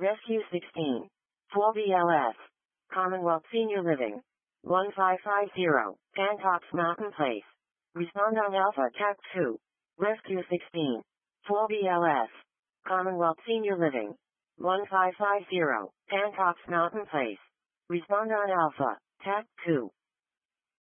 Rescue 16. 4BLS. Commonwealth Senior Living. 1550. Ancox Mountain Place. Respond on Alpha TAC 2. Rescue 16. 4BLS. Commonwealth Senior Living. 1550. Ancox Mountain Place. Respond on Alpha TAC 2.